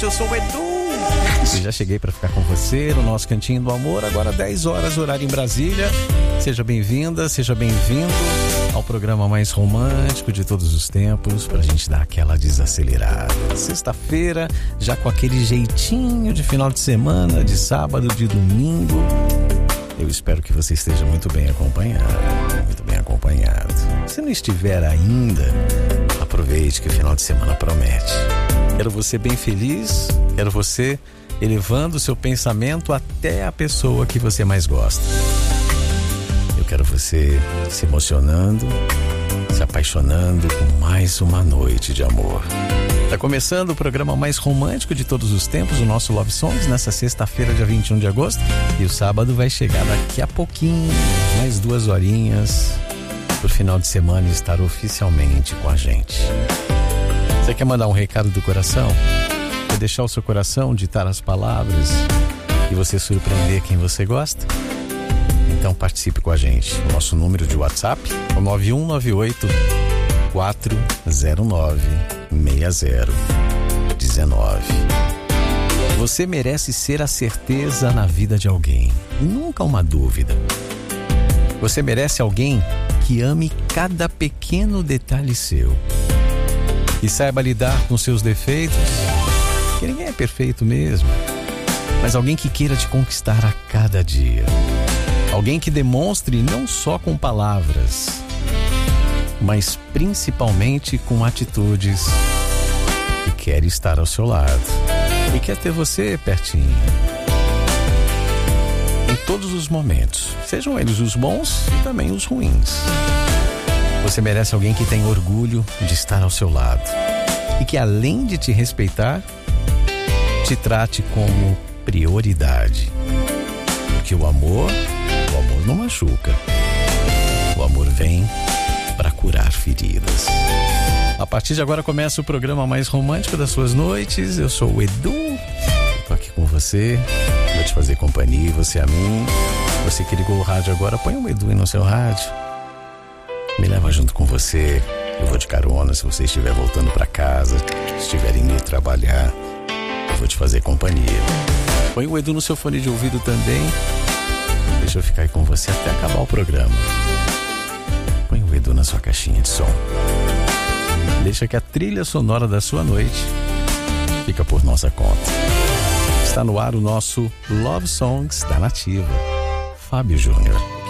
Eu sou o Edu. E já cheguei para ficar com você no nosso Cantinho do Amor, agora 10 horas, horário em Brasília. Seja bem-vinda, seja bem-vindo ao programa mais romântico de todos os tempos, pra gente dar aquela desacelerada. Sexta-feira, já com aquele jeitinho de final de semana, de sábado, de domingo. Eu espero que você esteja muito bem acompanhado, muito bem acompanhado. Se não estiver ainda, aproveite que o final de semana promete. Quero você bem feliz, quero você elevando o seu pensamento até a pessoa que você mais gosta. Eu quero você se emocionando, se apaixonando com mais uma noite de amor. Tá começando o programa mais romântico de todos os tempos, o nosso Love Songs, nessa sexta-feira, dia 21 de agosto. E o sábado vai chegar daqui a pouquinho, mais 2 horinhas, pro final de semana estar oficialmente com a gente. Você quer mandar um recado do coração? Quer deixar o seu coração ditar as palavras e você surpreender quem você gosta? Então participe com a gente. O nosso número de WhatsApp é o 9198 409 6019. Você merece ser a certeza na vida de alguém, nunca uma dúvida. Você merece alguém que ame cada pequeno detalhe seu e saiba lidar com seus defeitos, que ninguém é perfeito mesmo, mas alguém que queira te conquistar a cada dia. Alguém que demonstre não só com palavras, mas principalmente com atitudes, que quer estar ao seu lado e quer ter você pertinho em todos os momentos, sejam eles os bons e também os ruins. Você merece alguém que tenha orgulho de estar ao seu lado e que, além de te respeitar, te trate como prioridade. Porque o amor não machuca. O amor vem para curar feridas. A partir de agora começa o programa mais romântico das suas noites. Eu sou o Edu, tô aqui com você, vou te fazer companhia, você a mim. Você que ligou o rádio agora, põe o Edu aí no seu rádio. Me leva junto com você. Eu vou de carona se você estiver voltando para casa, estiver indo trabalhar. Eu vou te fazer companhia. Põe o Edu no seu fone de ouvido também. Deixa eu ficar aí com você até acabar o programa. Põe o Edu na sua caixinha de som. Deixa que a trilha sonora da sua noite fica por nossa conta. Está no ar o nosso Love Songs da Nativa. Fábio Júnior.